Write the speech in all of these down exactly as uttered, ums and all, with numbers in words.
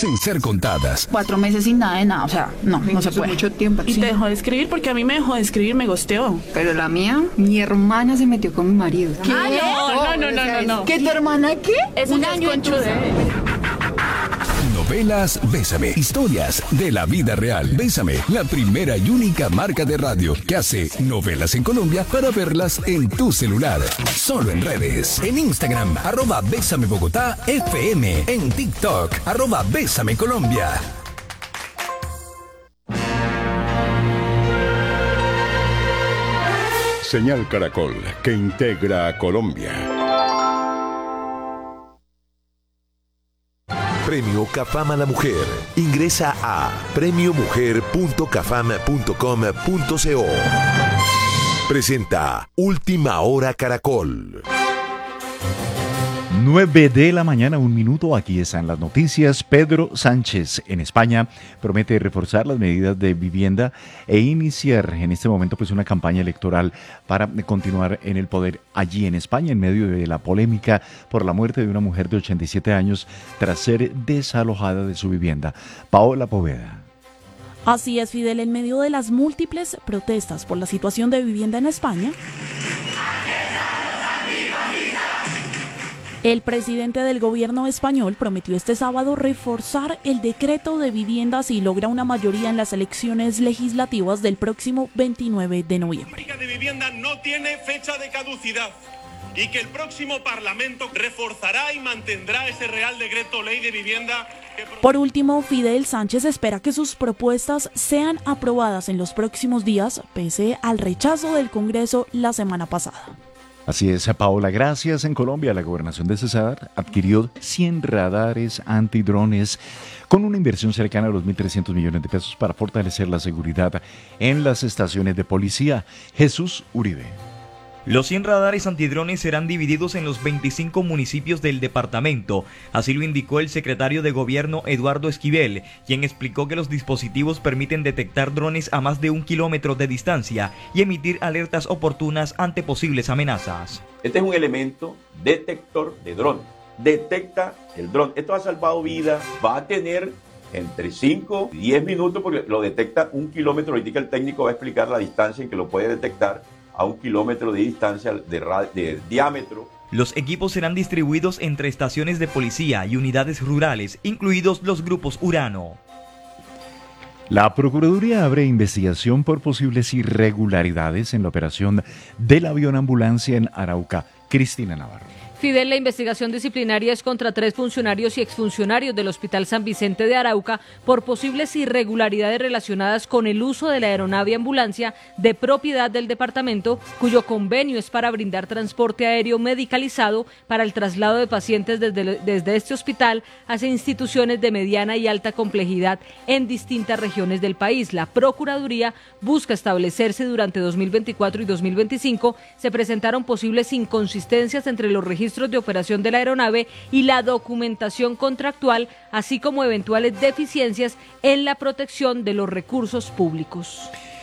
sin ser contadas. Cuatro meses sin nada de nada, o sea, no, no se puede. Mucho tiempo. Y Sí. te dejó de escribir porque a mí me dejó de escribir, me gosteó. Pero la mía, mi hermana se metió con mi marido. ¿Qué? No, no, no, no, no. ¿Qué tu hermana qué? Eso Un ya es año conchudo. enchuza. Novelas Bésame. Historias de la vida real. Bésame, la primera y única marca de radio que hace novelas en Colombia para verlas en tu celular. Solo en redes. En Instagram, arroba Bésame Bogotá F M. En TikTok, arroba Bésame Colombia. Señal Caracol, que integra a Colombia. Premio Cafam a la Mujer. Ingresa a premio mujer punto cafam punto com punto co. Presenta Última Hora Caracol. nueve de la mañana, un minuto. Aquí están las noticias. Pedro Sánchez en España promete reforzar las medidas de vivienda e iniciar en este momento pues una campaña electoral para continuar en el poder allí en España en medio de la polémica por la muerte de una mujer de ochenta y siete años tras ser desalojada de su vivienda. Paola Poveda. Así es, Fidel, en medio de las múltiples protestas por la situación de vivienda en España, el presidente del gobierno español prometió este sábado reforzar el decreto de vivienda si logra una mayoría en las elecciones legislativas del próximo veintinueve de noviembre. La política de vivienda no tiene fecha de caducidad y que el próximo Parlamento reforzará y mantendrá ese Real Decreto Ley de Vivienda. Que... Por último, Fidel Sánchez espera que sus propuestas sean aprobadas en los próximos días, pese al rechazo del Congreso la semana pasada. Así es, Paola. Gracias. En Colombia, la gobernación de Cesar adquirió cien radares antidrones con una inversión cercana a los mil trescientos millones de pesos para fortalecer la seguridad en las estaciones de policía. Jesús Uribe. Los cien radares antidrones serán divididos en los veinticinco municipios del departamento, así lo indicó el secretario de Gobierno Eduardo Esquivel, quien explicó que los dispositivos permiten detectar drones a más de un kilómetro de distancia y emitir alertas oportunas ante posibles amenazas. Este es un elemento detector de dron, detecta el dron. Esto ha salvado vidas, va a tener entre cinco y diez minutos porque lo detecta un kilómetro. Ahorita el técnico va a explicar la distancia en que lo puede detectar a un kilómetro de distancia de, de diámetro. Los equipos serán distribuidos entre estaciones de policía y unidades rurales, incluidos los grupos Urano. La Procuraduría abre investigación por posibles irregularidades en la operación del avión ambulancia en Arauca. Cristina Navarro. Fidel, la investigación disciplinaria es contra tres funcionarios y exfuncionarios del Hospital San Vicente de Arauca por posibles irregularidades relacionadas con el uso de la aeronave ambulancia de propiedad del departamento, cuyo convenio es para brindar transporte aéreo medicalizado para el traslado de pacientes desde, desde este hospital hacia instituciones de mediana y alta complejidad en distintas regiones del país. La Procuraduría busca establecerse durante dos mil veinticuatro y dos mil veinticinco. Se presentaron posibles inconsistencias entre los registros de operación de la aeronave y la documentación contractual, así como eventuales deficiencias en la protección de los recursos públicos.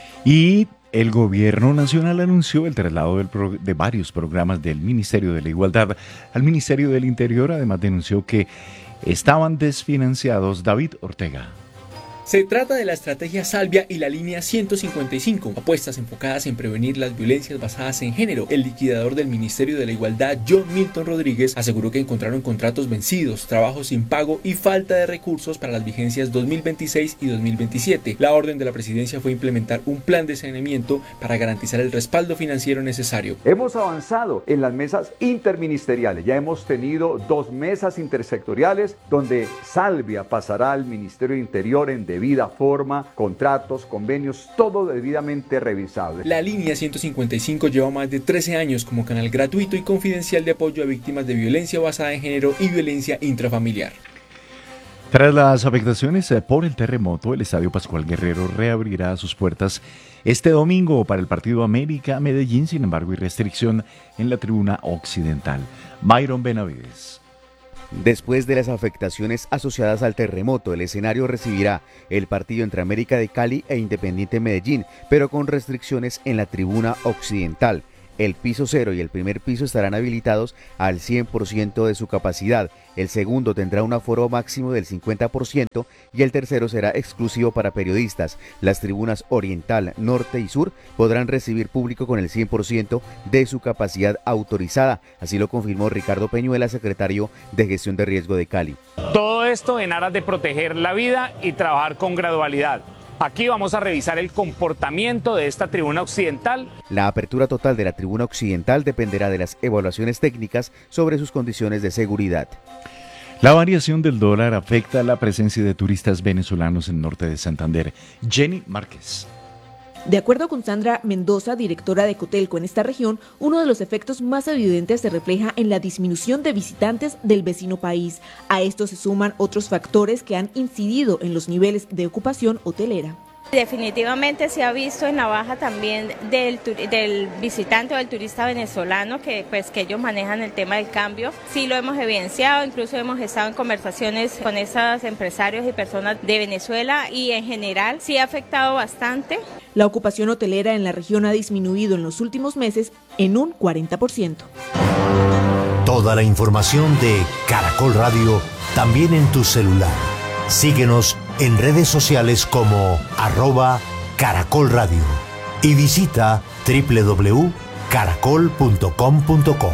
Y el gobierno nacional anunció el traslado del pro- de varios programas del Ministerio de la Igualdad al Ministerio del Interior. Además denunció que estaban desfinanciados. David Ortega. Se trata de la estrategia Salvia y la línea ciento cincuenta y cinco, apuestas enfocadas en prevenir las violencias basadas en género. El liquidador del Ministerio de la Igualdad, John Milton Rodríguez, aseguró que encontraron contratos vencidos, trabajo sin pago y falta de recursos para las vigencias dos mil veintiséis y dos mil veintisiete. La orden de la presidencia fue implementar un plan de saneamiento para garantizar el respaldo financiero necesario. Hemos avanzado en las mesas interministeriales. Ya hemos tenido dos mesas intersectoriales donde Salvia pasará al Ministerio de Interior en debida forma, contratos, convenios, todo debidamente revisable. La línea ciento cincuenta y cinco lleva más de trece años como canal gratuito y confidencial de apoyo a víctimas de violencia basada en género y violencia intrafamiliar. Tras las afectaciones por el terremoto, el Estadio Pascual Guerrero reabrirá sus puertas este domingo para el partido América-Medellín. Sin embargo, hay restricción en la tribuna occidental. Myron Benavides. Después de las afectaciones asociadas al terremoto, el escenario recibirá el partido entre América de Cali e Independiente Medellín, pero con restricciones en la tribuna occidental. El piso cero y el primer piso estarán habilitados al cien por ciento de su capacidad. El segundo tendrá un aforo máximo del cincuenta por ciento y el tercero será exclusivo para periodistas. Las tribunas oriental, norte y sur podrán recibir público con el cien por ciento de su capacidad autorizada. Así lo confirmó Ricardo Peñuela, secretario de Gestión de Riesgo de Cali. Todo esto en aras de proteger la vida y trabajar con gradualidad. Aquí vamos a revisar el comportamiento de esta tribuna occidental. La apertura total de la tribuna occidental dependerá de las evaluaciones técnicas sobre sus condiciones de seguridad. La variación del dólar afecta la presencia de turistas venezolanos en el norte de Santander. Jenny Márquez. De acuerdo con Sandra Mendoza, directora de Cotelco en esta región, uno de los efectos más evidentes se refleja en la disminución de visitantes del vecino país. A esto se suman otros factores que han incidido en los niveles de ocupación hotelera. Definitivamente se ha visto en la baja también del, del visitante o del turista venezolano que pues que ellos manejan el tema del cambio. Sí lo hemos evidenciado, incluso hemos estado en conversaciones con esos empresarios y personas de Venezuela y en general sí ha afectado bastante. La ocupación hotelera en la región ha disminuido en los últimos meses en un cuarenta por ciento. Toda la información de Caracol Radio también en tu celular. Síguenos en redes sociales como arroba Caracol Radio y visita doble u doble u doble u punto caracol punto com punto co.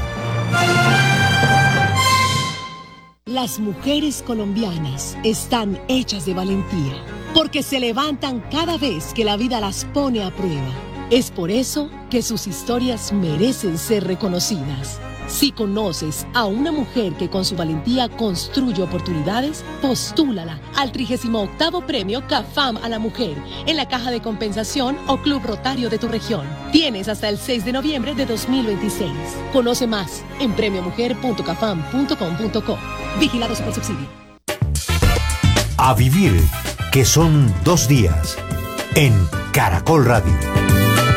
Las mujeres colombianas están hechas de valentía, porque se levantan cada vez que la vida las pone a prueba. Es por eso que sus historias merecen ser reconocidas. Si conoces a una mujer que con su valentía construye oportunidades, postúlala al trigésimo octavo Premio CAFAM a la Mujer en la Caja de Compensación o Club Rotario de tu región. Tienes hasta el seis de noviembre de dos mil veintiséis. Conoce más en premio mujer punto cafam punto com punto co. Vigilado Supersubsidio. A vivir, que son dos días, en Caracol Radio.